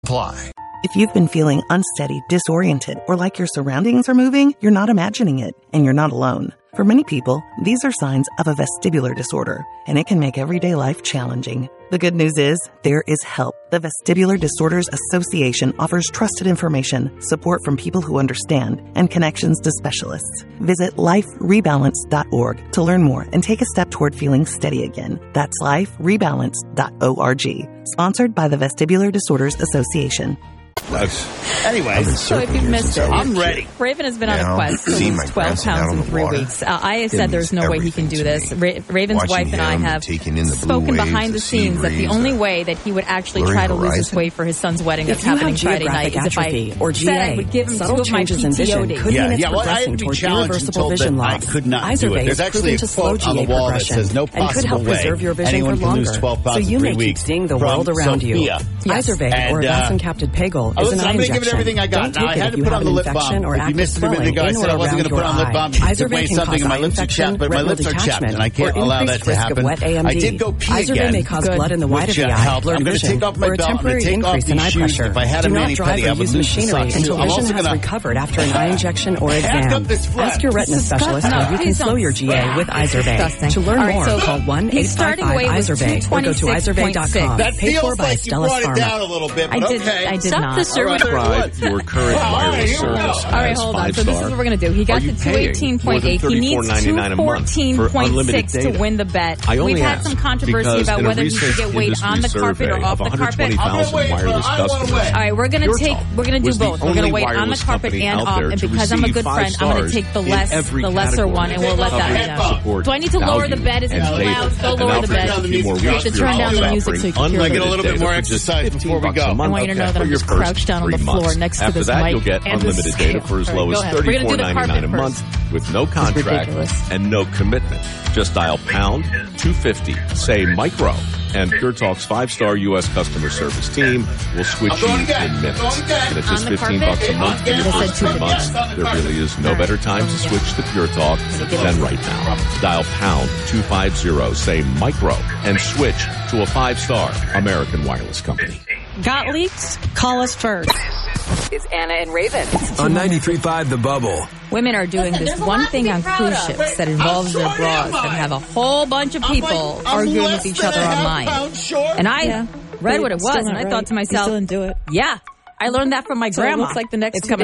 Apply. If you've been feeling unsteady, disoriented, or like your surroundings are moving, you're not imagining it, and you're not alone. For many people, these are signs of a vestibular disorder, and it can make everyday life challenging. The good news is, there is help. The Vestibular Disorders Association offers trusted information, support from people who understand, and connections to specialists. Visit liferebalance.org to learn more and take a step toward feeling steady again. That's liferebalance.org. Sponsored by the Vestibular Disorders Association. Anyway, so if you've missed it, I'm ready. Raven has been on a quest to lose 12 pounds in 3 weeks. I have said there's no way he can do this. Raven's wife and I have spoken behind the scenes that the only way that he would actually try to lose his weight for his son's wedding that's happening Friday night is if I said I would give him 2 of my PTO days. Well, I had to be challenged and told that I could not do it. There's actually a quote on the wall that says, no possible way anyone can lose 12 pounds in 3 weeks from Sophia. Izervay or Vancomycin Pagel is an eye I'm going to give it everything I got. Now, I had to put on the lip balm. If you missed it a minute ago, I said I wasn't going to put on lip balm because it weighs something and my lips are chapped, but my lips are chapped, and I can't allow that to happen. I did go pee again, Izervay may cause blood in the white of the eye, blurred vision, or a temporary increase in eye pressure. Do not drive or use machinery until vision has recovered after an eye injection or exam. Ask your retina specialist how you can slow your GA with Izervay. To learn more, call 1-855-IZERVAY or go to izervay.com. Paid for by Astellas Pharma. I did not. Subscribe your current wireless service. All right, hold on. So this is what we're going to do. He got to 218.8. He needs 214.6 to win the bet. We've had some controversy about whether he should get weight on the carpet or off the carpet. All right, we're going to do both. We're going to wait on the carpet and off. And because I'm a good friend, I'm going to take the lesser one, and we'll let that be done. Do I need to lower the bet? Is it too loud? Go lower the bet. You have to turn down the music so you can hear it. Get a little bit more exercise before we go. I want you to know that I'm just crouched down on the floor next to this mic. After that, you'll get unlimited data for as low as $34.99 a month with no contract and no commitment. Just dial pound 250, say micro, and Pure Talk's 5-star U.S. customer service team will switch you in minutes. And it's just $15 a month for your first 3 months. There really is no better time to switch to Pure Talk than right now. Dial pound 250, say micro, and switch to a 5-star American wireless company. Got leaks? Call us first. It's Anna and Raven. On 93.5 The Bubble. Women are doing this one thing on cruise ships that involves their bras and have a whole bunch of people arguing with each other online. And I read what it was, and I thought to myself, you still didn't do it. yeah, I learned that from my grandma. It looks like the next it's coming